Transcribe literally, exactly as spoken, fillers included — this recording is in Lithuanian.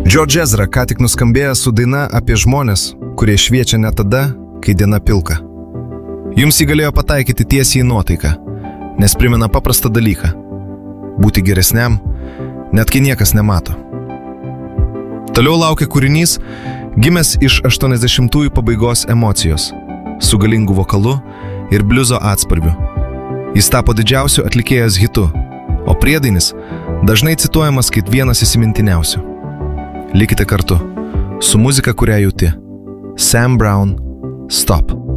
George Ezra ką tik nuskambėjo su daina apie žmonės, kurie šviečia net tada, kai diena pilka. Jums jį galėjo pataikyti tiesiai į nuotaiką, nes primena paprastą dalyką – būti geresniam, net kai niekas nemato. Toliau laukia kūrinys, gimęs iš aštuoniasdešimtųjų pabaigos emocijos, su galingu vokalu ir bliuzo atspalviu. Jis tapo didžiausiu atlikėjas hitu, o priedainis dažnai cituojamas kaip vienas įsimintiniausių. Likite kartu su muzika, kurią jauti. Sam Brown, Stop.